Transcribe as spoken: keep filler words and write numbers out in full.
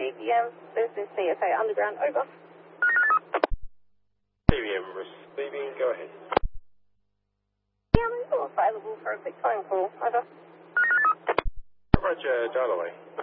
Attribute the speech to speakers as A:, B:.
A: C B M, this is C S A Underground, over.
B: C B M receiving, go ahead.
A: Yeah, I'm still available for a quick phone call, over.
B: Roger, dial away.